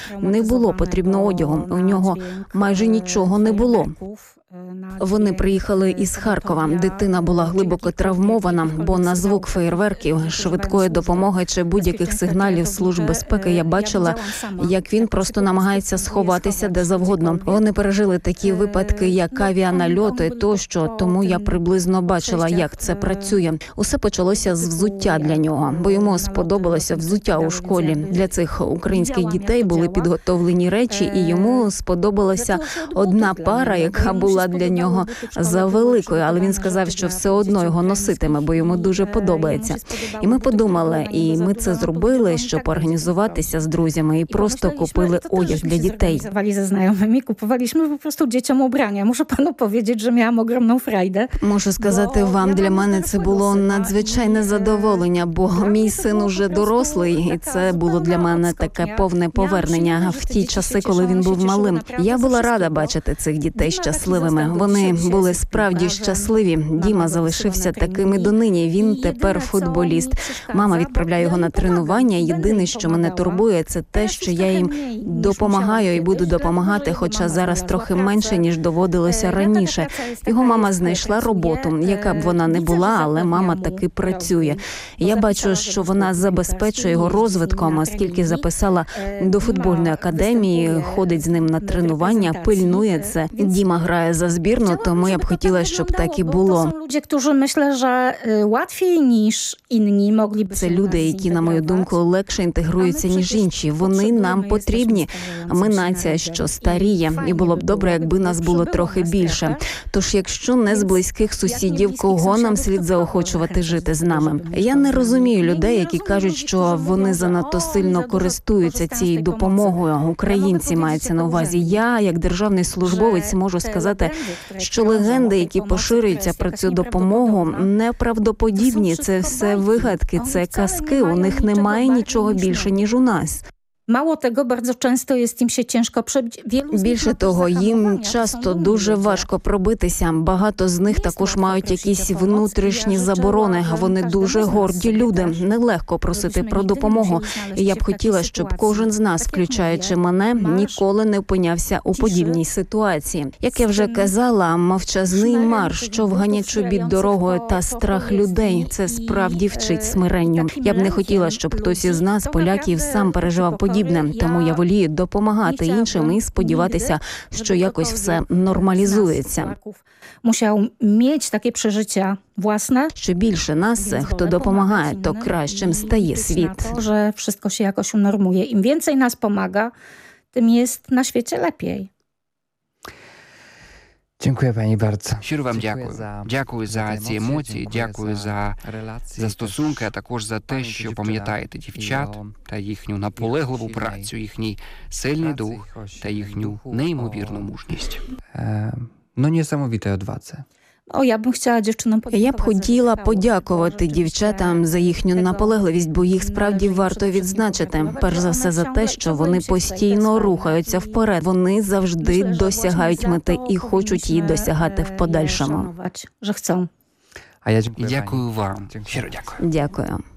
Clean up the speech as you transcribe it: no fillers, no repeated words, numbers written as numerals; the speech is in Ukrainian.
Не було потрібно одягу, у нього майже нічого не було. Вони приїхали із Харкова. Дитина була глибоко травмована, бо на звук феєрверків, швидкої допомоги чи будь-яких сигналів Служб безпеки я бачила, як він просто намагається сховатися де завгодно. Вони пережили такі випадки, як авіанальоти тощо, тому я приблизно бачила, як це працює. Усе почалося з взуття для нього, бо йому сподобалося взуття у школі. Для цих українських дітей були підготовлені речі, і йому сподобалася одна пара, яка була для нього за великою, але він сказав, що все одно його носитиме, бо йому дуже подобається. І ми подумали, і ми це зробили, щоб організуватися з друзями, і просто купили одяг для дітей. Ze znajomymi kupowaliśmy po prostu dzieciom ubrania. Muszę panu powiedzieć, że miałam ogromną frajdę. Можу сказати вам, для мене це було надзвичайне задоволення, бо мій син уже дорослий, і це було для мене таке повне повернення в ті часи, коли він був малим. Я була рада бачити цих дітей щасливими. Вони були справді щасливі. Діма залишився таким і донині. Він тепер футболіст. Мама відправляє його на тренування. Єдине, що мене турбує, це те, що я їм допомагаю і буду допомагати, хоча зараз трохи менше, ніж доводилося раніше. Його мама знайшла роботу, яка б вона не була, але мама таки працює. Я бачу, що вона забезпечує його розвитком, оскільки записала до футбольної академії, ходить з ним на тренування, пильнує це. Діма грає за збірну, тому я б хотіла, щоб так і було. Це люди, які, на мою думку, легше інтегруються, ніж інші. Вони нам потрібні. Ми нація, що старіє, і було б добре, якби нас було трохи більше. Тож, якщо не з близьких сусідів, кого нам слід заохочувати жити з нами? Я не розумію людей, які кажуть, що вони занадто сильно користуються цією допомогою. Українці мається на увазі. Я, як державний службовець, можу сказати, що легенди, які поширюються про цю допомогу, неправдоподібні. Це все вигадки, це казки. У них немає нічого більше, ніж у нас. Mało tego, bardzo często jest im się ciężko przebić. Більше того, їм часто дуже важко пробитися. Багато з них також мають якісь внутрішні заборони. Вони дуже горді люди. Нелегко просити про допомогу. І я б хотіла, щоб кожен з нас, включаючи мене, ніколи не опинявся у подібній ситуації. Як я вже казала, мовчазний марш, що вганять чобіт дорогою та страх людей – це справді вчить смиренню. Я б не хотіла, щоб хтось із нас, поляків, сам переживав подібне. Тому я волію допомагати іншим і сподіватися, що якось все нормалізується. Musiał mieć takie przeżycia własne. Що більше нас, хто допомагає, то кращим стає світ. Że wszystko się jakoś unormuje. Im więcej nas pomaga, tym jest na świecie lepiej. Дякую пані bardzo. Щиро вам дякую. Дякую за ці емоції, дякую за стосунки, а також за те, що пам'ятаєте дівчат та їхню наполегливу працю, їхній сильний дух та їхню неймовірну мужність. Ну, niesamowitej odwadze. Я б хотіла подякувати дівчатам за їхню наполегливість, бо їх справді варто відзначити. Перш за все за те, що вони постійно рухаються вперед. Вони завжди досягають мети і хочуть її досягати в подальшому. А я І дякую вам. Щиро дякую. Дякую.